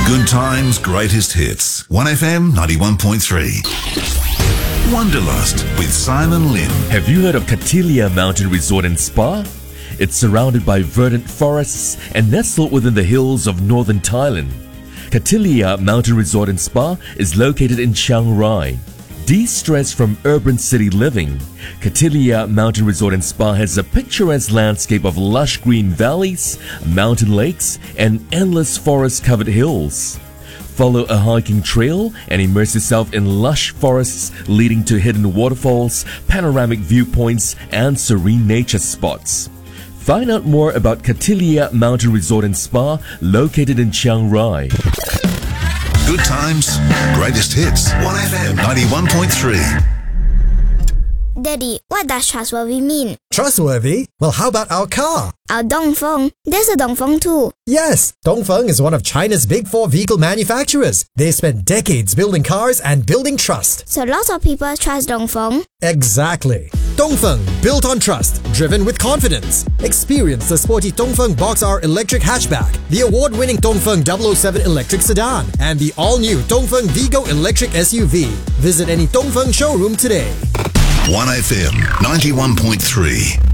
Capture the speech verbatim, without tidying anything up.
Good times, greatest hits. one F M ninety-one point three. Wanderlust with Simon Lim. Have you heard of Katilia Mountain Resort and Spa? It's surrounded by verdant forests and nestled within the hills of northern Thailand. Katilia Mountain Resort and Spa is located in Chiang Rai. De-stress from urban city living, Katilia Mountain Resort and Spa has a picturesque landscape of lush green valleys, mountain lakes, and endless forest-covered hills. Follow a hiking trail and immerse yourself in lush forests leading to hidden waterfalls, panoramic viewpoints, and serene nature spots. Find out more about Katilia Mountain Resort and Spa, located in Chiang Rai. Good times, greatest hits. one F M ninety-one point three. Daddy, what does trustworthy mean? Trustworthy? Well, how about our car? Our Dongfeng. There's a Dongfeng too. Yes, Dongfeng is one of China's big four vehicle manufacturers. They spent decades building cars and building trust. So lots of people trust Dongfeng. Exactly. Dongfeng, built on trust, driven with confidence. Experience the sporty Dongfeng Box R electric hatchback, the award-winning Dongfeng double oh seven electric sedan, and the all-new Dongfeng Vigo electric S U V. Visit any Dongfeng showroom today. one F M ninety-one point three.